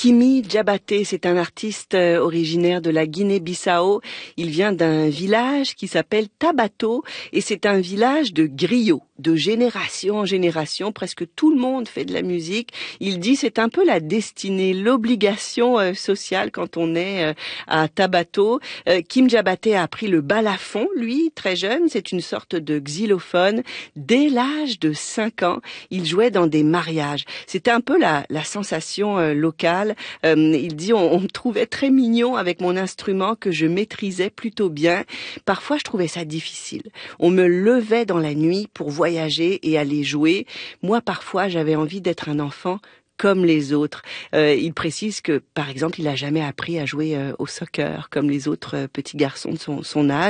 Kimi Diabaté, c'est un artiste originaire de la Guinée-Bissau. Il vient d'un village qui s'appelle Tabato et c'est un village de griots. De génération en génération, presque tout le monde fait de la musique. Il dit c'est un peu la destinée, l'obligation sociale quand on est à Tabato. Kim Diabaté a appris le balafon, lui, très jeune. C'est une sorte de xylophone. Dès l'âge de 5 ans, il jouait dans des mariages. C'était un peu la sensation locale. Il dit on me trouvait très mignon avec mon instrument que je maîtrisais plutôt bien. Parfois, je trouvais ça difficile. On me levait dans la nuit pour voyager et aller jouer. Moi, parfois, j'avais envie d'être un enfant comme les autres. Il précise que, par exemple, il n'a jamais appris à jouer au soccer comme les autres petits garçons de son âge.